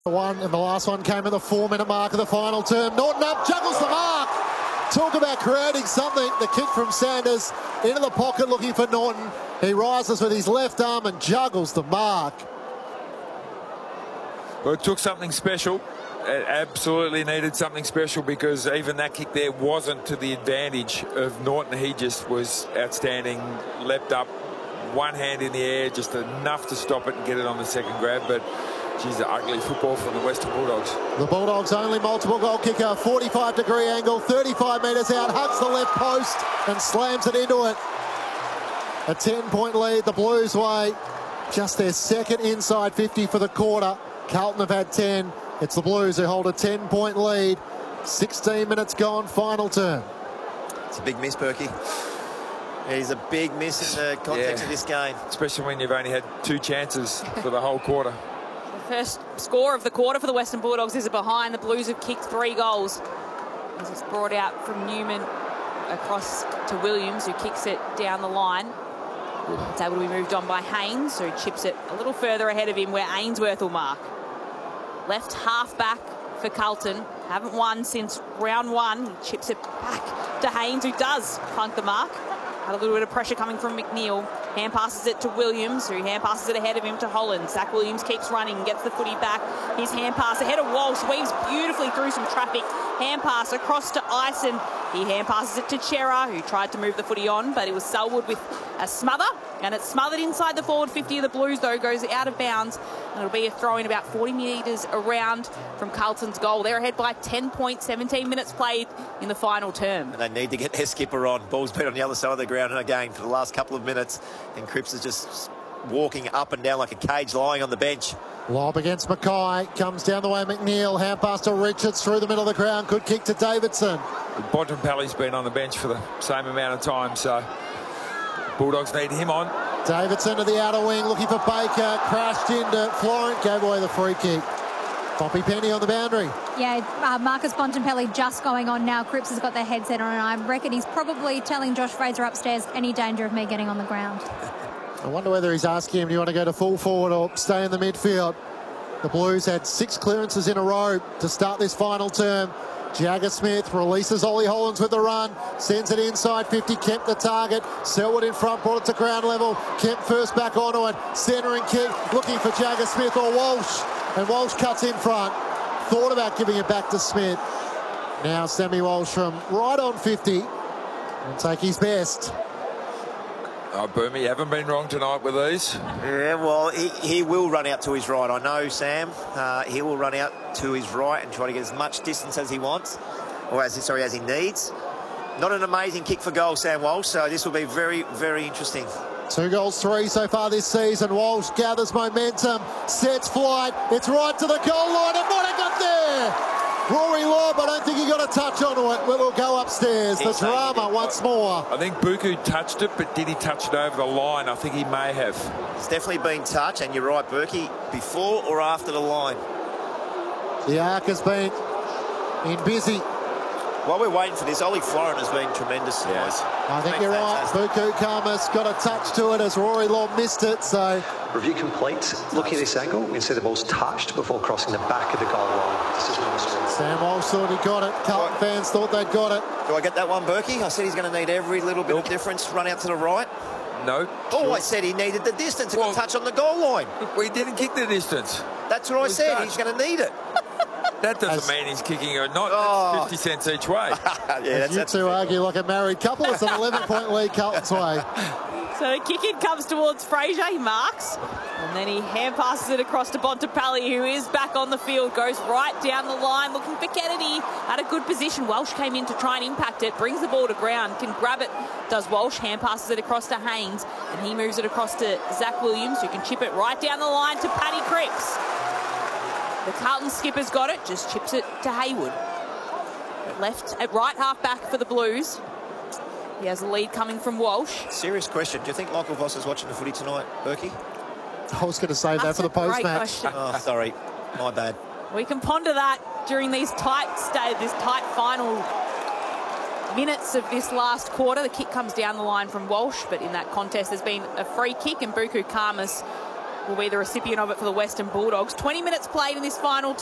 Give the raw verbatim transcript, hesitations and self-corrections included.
One and the last one came at the four-minute mark of the final term. Norton up, juggles the mark. Talk about creating something. The kick from Sanders into the pocket looking for Norton. He rises with his left arm and juggles the mark. Well, it took something special. It absolutely needed something special because even that kick there wasn't to the advantage of Norton. He just was outstanding, leapt up, one hand in the air, just enough to stop it and get it on the second grab. But geez, the ugly football from the Western Bulldogs. The Bulldogs' only multiple goal kicker, forty-five degree angle, thirty-five metres out, hugs the left post and slams it into it. A ten-point lead the Blues way. Just their second inside fifty for the quarter. Carlton have had ten. It's the Blues who hold a ten-point lead. sixteen minutes gone, final term. It's a big miss, Berkey. He's a big miss in the context yeah. of this game. Especially when you've only had two chances for the whole quarter. First score of the quarter for the Western Bulldogs is a behind. The Blues have kicked three goals. As it's brought out from Newman across to Williams, who kicks it down the line. It's able to be moved on by Haynes, who chips it a little further ahead of him where Ainsworth will mark. Left half back for Carlton. Haven't won since round one. He chips it back to Haynes, who does plunk the mark. Had a little bit of pressure coming from McNeil. Hand passes it to Williams, who hand passes it ahead of him to Holland. Zach Williams keeps running, gets the footy back. His hand pass ahead of Walsh, weaves beautifully through some traffic. Hand pass across to Ison. He hand passes it to Chera, who tried to move the footy on, but it was Selwood with a smother. And it's smothered inside the forward fifty of the Blues, though, goes out of bounds. And it'll be a throw in about forty metres around from Carlton's goal. They're ahead by ten points, seventeen minutes played in the final term. And they need to get their skipper on. Ball's been on the other side of the ground again for the last couple of minutes. And Cripps is just walking up and down like a cage, lying on the bench. Lob against Mackay, comes down the way McNeil, hand pass to Richards through the middle of the ground, good kick to Davidson. Bontempelli's been on the bench for the same amount of time, so Bulldogs need him on. Davidson to the outer wing, looking for Baker, crashed into Florent, gave away the free kick. Poppy Penny on the boundary. Yeah, uh, Marcus Bontempelli just going on now. Cripps has got their headset on, and I reckon he's probably telling Josh Fraser upstairs, any danger of me getting on the ground. I wonder whether he's asking him, do you want to go to full forward or stay in the midfield? The Blues had six clearances in a row to start this final term. Jagger Smith releases Ollie Hollands with the run, sends it inside fifty, Kemp the target, Selwood in front, brought it to ground level, Kemp first back onto it, centering kick, looking for Jagger Smith or Walsh, and Walsh cuts in front, thought about giving it back to Smith. Now Sammy Walsh from right on fifty, will take his best. Oh, Boomy, you haven't been wrong tonight with these. Yeah, well, he, he will run out to his right. I know, Sam. Uh, he will run out to his right and try to get as much distance as he wants, or as sorry, as he needs. Not an amazing kick for goal, Sam Walsh, so this will be very, very interesting. Two goals, three so far this season. Walsh gathers momentum, sets flight. It's right to the goal line, and what a got there! Rory Lobb, I don't think he got a touch onto it. We'll go upstairs. The drama once more. I think Buku touched it, but did he touch it over the line? I think he may have. It's definitely been touched, and you're right, Berkey, before or after the line. The arc has been in busy. While we're waiting for this, Ollie Florent has been tremendous. Yes. I think you're right. Buku Khamis got a touch to it as Rory Lobb missed it, so... Review complete. Looking at this angle, we can see the ball's touched before crossing the back of the goal line. This is Sam Walsh thought he got it. Carlton fans thought they'd got it. Do I get that one, Berkey? I said he's going to need every little bit nope. of difference. Run out to the right. No. Oh, sure. I said he needed the distance. He well, got a touch on the goal line. We didn't kick the distance. That's what I said. Touched. He's going to need it. That doesn't As, mean he's kicking or not. Oh. That's fifty cents each way. yeah, that's, you two argue like a married couple. It's an eleven-point lead Carlton's way. So the kick in comes towards Fraser. He marks. And then he hand passes it across to Bontempelli, who is back on the field. Goes right down the line, looking for Kennedy. At a good position. Welsh came in to try and impact it. Brings the ball to ground. Can grab it. Does Welsh. Hand passes it across to Haynes. And he moves it across to Zach Williams, who can chip it right down the line to Paddy Cripps. The Carlton skipper's got it, just chips it to Haywood. Left at right half back for the Blues. He has a lead coming from Walsh. Serious question. Do you think Michael Voss is watching the footy tonight, Berkey? I was going to save That's that for the post-match. Oh, sorry. My bad. We can ponder that during these tight stay, this tight final minutes of this last quarter. The kick comes down the line from Walsh, but in that contest there's been a free kick, and Buku Khamis will be the recipient of it for the Western Bulldogs. twenty minutes played in this final